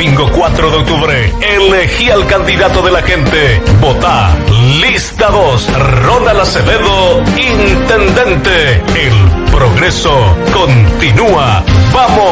domingo 4 de octubre, elegí al candidato de la gente. Votá. Lista 2, Ronald Acevedo, intendente. El progreso continúa. ¡Vamos!